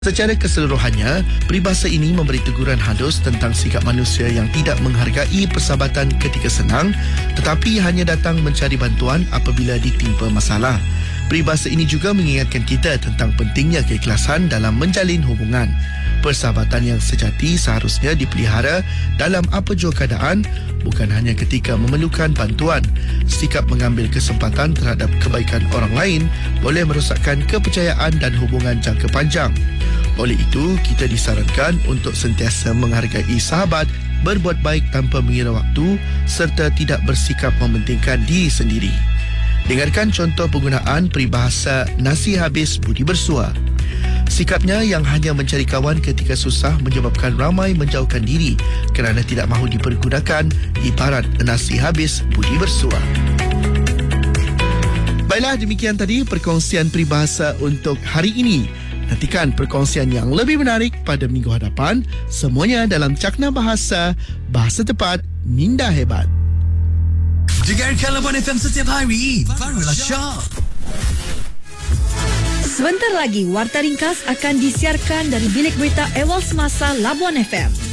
Secara keseluruhannya, peribahasa ini memberi teguran halus tentang sikap manusia yang tidak menghargai persahabatan ketika senang tetapi hanya datang mencari bantuan apabila ditimpa masalah. Peribahasa ini juga mengingatkan kita tentang pentingnya keikhlasan dalam menjalin hubungan. Persahabatan yang sejati seharusnya dipelihara dalam apa jua keadaan, bukan hanya ketika memerlukan bantuan. Sikap mengambil kesempatan terhadap kebaikan orang lain boleh merosakkan kepercayaan dan hubungan jangka panjang. Oleh itu, kita disarankan untuk sentiasa menghargai sahabat, berbuat baik tanpa mengira waktu serta tidak bersikap mementingkan diri sendiri. Dengarkan contoh penggunaan peribahasa nasi habis budi bersua. Sikapnya yang hanya mencari kawan ketika susah menyebabkan ramai menjauhkan diri kerana tidak mahu dipergunakan, ibarat nasi habis budi bersua. Baiklah, demikian tadi perkongsian peribahasa untuk hari ini. Nantikan perkongsian yang lebih menarik pada minggu hadapan. Semuanya dalam Cakna Bahasa, Bahasa Tepat, Minda Hebat. Dengarkan Labuan FM setiap hari. Barulah Syok. Sebentar lagi, Warta Ringkas akan disiarkan dari bilik berita Awal Semasa Labuan FM.